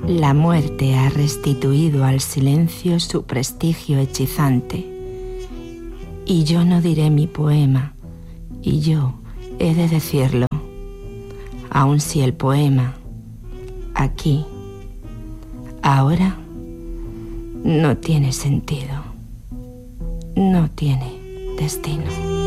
La muerte ha restituido al silencio su prestigio hechizante. Y yo no diré mi poema, y yo he de decirlo, aun si el poema, aquí, ahora, no tiene sentido, no tiene destino.